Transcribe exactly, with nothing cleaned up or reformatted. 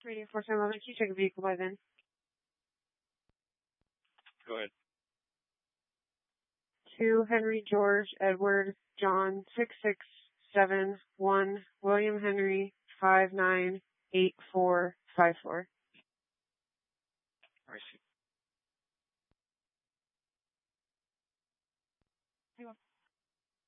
Radio four seven eleven, can you check a vehicle by then? Go ahead. Two Henry George Edward John six six seven one William Henry five nine eight four five four. I see. Hey, well.